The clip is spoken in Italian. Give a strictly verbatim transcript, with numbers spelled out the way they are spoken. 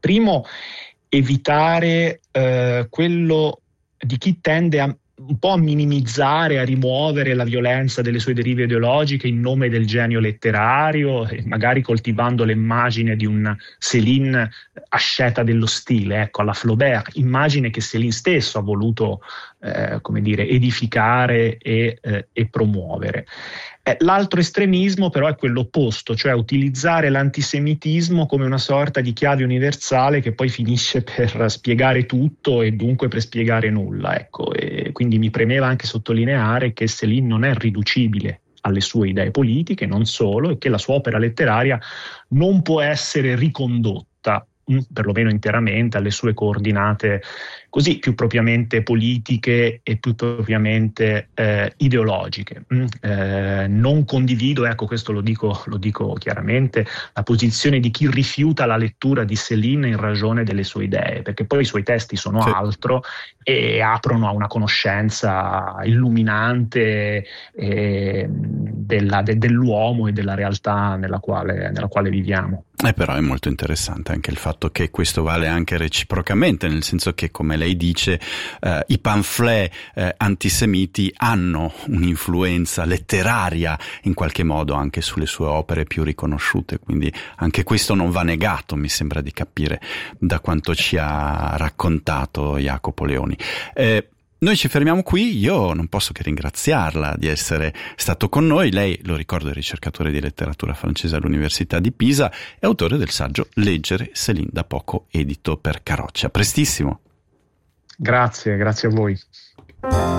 Primo, evitare eh, quello di chi tende a un po' a minimizzare, a rimuovere la violenza delle sue derive ideologiche in nome del genio letterario, e magari coltivando l'immagine di un Céline asceta dello stile, ecco, alla Flaubert, immagine che Céline stesso ha voluto eh, come dire, edificare e, eh, e promuovere. Eh, l'altro estremismo però è quello opposto, cioè utilizzare l'antisemitismo come una sorta di chiave universale che poi finisce per spiegare tutto e dunque per spiegare nulla. Ecco. E quindi mi premeva anche sottolineare che Céline non è riducibile alle sue idee politiche, non solo, e che la sua opera letteraria non può essere ricondotta, mh, perlomeno interamente, alle sue coordinate così più propriamente politiche e più propriamente eh, ideologiche. Mm, eh, non condivido, ecco, questo lo dico, lo dico chiaramente, la posizione di chi rifiuta la lettura di Céline in ragione delle sue idee, perché poi i suoi testi sono sì. altro e aprono a una conoscenza illuminante eh, della, de, dell'uomo e della realtà nella quale, nella quale viviamo. Eh, però è molto interessante anche il fatto che questo vale anche reciprocamente, nel senso che, come lei dice, eh, i pamphlet eh, antisemiti hanno un'influenza letteraria in qualche modo anche sulle sue opere più riconosciute, quindi anche questo non va negato, mi sembra di capire da quanto ci ha raccontato Jacopo Leoni. Eh, Noi ci fermiamo qui, io non posso che ringraziarla di essere stato con noi. Lei, lo ricordo, è ricercatore di letteratura francese all'Università di Pisa e autore del saggio Leggere Céline, da poco edito per Caroccia. Prestissimo. Grazie, grazie a voi.